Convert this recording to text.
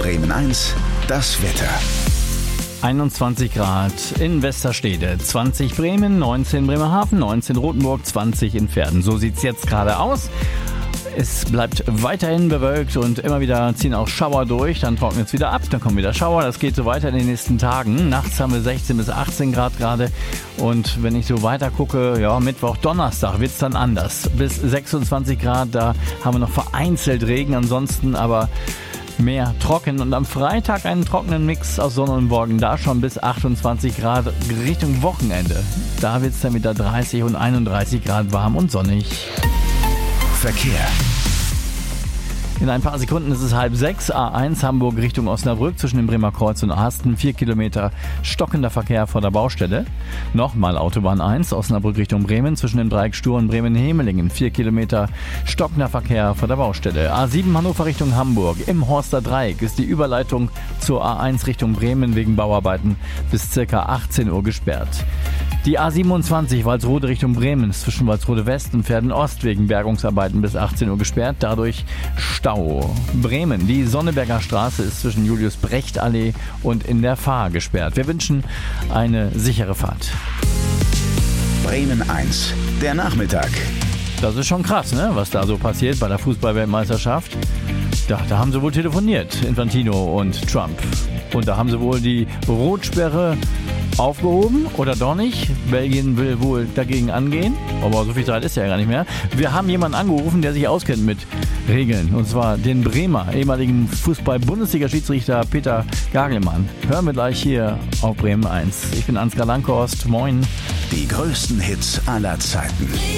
Bremen 1, das Wetter. 21 Grad in Westerstede, 20 Bremen, 19 Bremerhaven, 19 Rothenburg, 20 in Verden. So sieht's jetzt gerade aus. Es bleibt weiterhin bewölkt und immer wieder ziehen auch Schauer durch. Dann trocknet es wieder ab, dann kommen wieder Schauer. Das geht so weiter in den nächsten Tagen. Nachts haben wir 16 bis 18 Grad gerade. Und wenn ich so weiter gucke, ja, Mittwoch, Donnerstag wird es dann anders. Bis 26 Grad, da haben wir noch vereinzelt Regen. Ansonsten aber mehr trocken und am Freitag einen trockenen Mix aus Sonne und Wolken, da schon bis 28 Grad Richtung Wochenende. Da wird es dann wieder 30 und 31 Grad warm und sonnig. Verkehr. In ein paar Sekunden ist es 5:30, A1 Hamburg Richtung Osnabrück zwischen dem Bremer Kreuz und Asten, 4 Kilometer stockender Verkehr vor der Baustelle. Nochmal Autobahn 1, Osnabrück Richtung Bremen zwischen dem Dreieck Stur und Bremen-Hemelingen, 4 Kilometer stockender Verkehr vor der Baustelle. A7 Hannover Richtung Hamburg, im Horster Dreieck ist die Überleitung zur A1 Richtung Bremen wegen Bauarbeiten bis ca. 18 Uhr gesperrt. Die A27 Walsrode Richtung Bremen ist zwischen Walsrode West und Verden Ost wegen Bergungsarbeiten bis 18 Uhr gesperrt, dadurch Stau. Bremen, die Sonneberger Straße ist zwischen Julius-Brecht-Allee und in der Fahr gesperrt. Wir wünschen eine sichere Fahrt. Bremen 1, der Nachmittag. Das ist schon krass, ne? Was da so passiert bei der Fußball-Weltmeisterschaft. Da haben sie wohl telefoniert, Infantino und Trump. Und da haben sie wohl die Rotsperre aufgehoben oder doch nicht. Belgien will wohl dagegen angehen, aber so viel Zeit ist ja gar nicht mehr. Wir haben jemanden angerufen, der sich auskennt mit Regeln, und zwar den Bremer ehemaligen Fußball-Bundesliga-Schiedsrichter Peter Gagelmann. Hören wir gleich hier auf Bremen 1. Ich bin Ansgar Lankhorst, moin. Die größten Hits aller Zeiten.